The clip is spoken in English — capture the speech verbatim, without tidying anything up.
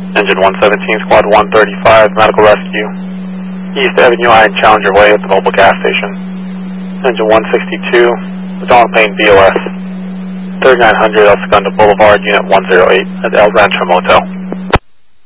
Engine one seventeen, Squad one thirty-five, medical rescue. East Avenue I, Challenger Way at the mobile gas station. Engine one sixty-two, Donald Payne B O S. thirty-nine hundred El Segundo Boulevard, Unit one oh eight at the El Rancho Motel.